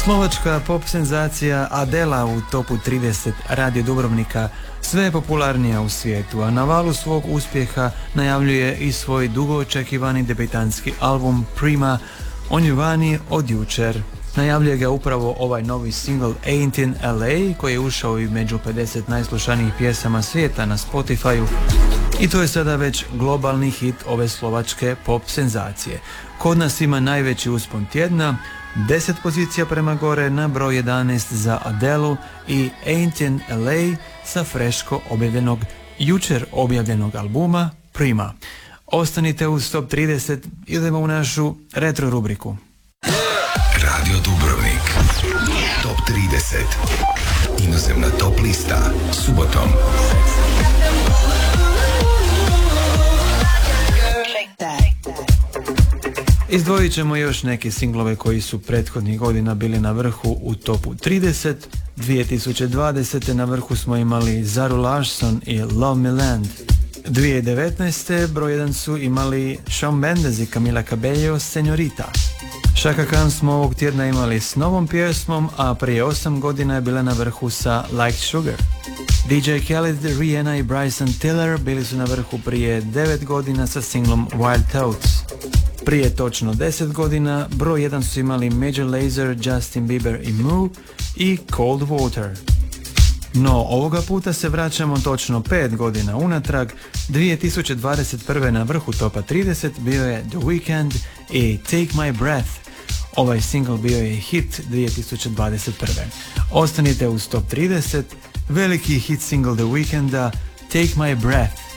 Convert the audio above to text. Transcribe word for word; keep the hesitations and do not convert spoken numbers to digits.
Slovačka pop senzacija Adela u topu trideset Radio Dubrovnika sve je popularnija u svijetu, a na valu svog uspjeha najavljuje i svoj dugo očekivani debitanski album Prima, on je vani od jučer. Najavljuje ga upravo ovaj novi single Ain't in L A koji je ušao i među pedeset najslušanijih pjesama svijeta na Spotifyu i to je sada već globalni hit ove slovačke pop senzacije. Kod nas ima najveći uspon tjedna, deset pozicija prema gore, na broj jedanaest za Adelu i Ain't in L A sa freško objavljenog, jučer objavljenog albuma Prima. Ostanite uz top trideset, idemo u našu retro rubriku. Radio Dubrovnik, top trideset, inozemna top lista, subotom. Izdvojit ćemo još neke singlove koji su prethodnih godina bili na vrhu u topu trideset. dvije tisuće dvadesete. na vrhu smo imali Zaru Larsson i Love Me Land. dvije tisuće devetnaeste. broj jedan su imali Shawn Mendes i Camila Cabello, Señorita. Chaka Khan smo ovog tjedna imali s novom pjesmom, a prije osam godina je bila na vrhu sa Like Sugar. D J Khaled, Rihanna i Bryson Tiller bili su na vrhu prije devet godina sa singlom Wild Thoughts. Prije točno deset godina broj jedan su imali Major Lazer, Justin Bieber i Moo i Cold Water. No, ovoga puta se vraćamo točno pet godina unatrag. dvije tisuće dvadeset prve. na vrhu topa trideset bio je The Weeknd i Take My Breath. Ovaj single bio je hit dvije tisuće dvadeset prve. Ostanite uz top trideset, veliki hit single The Weeknda Take My Breath.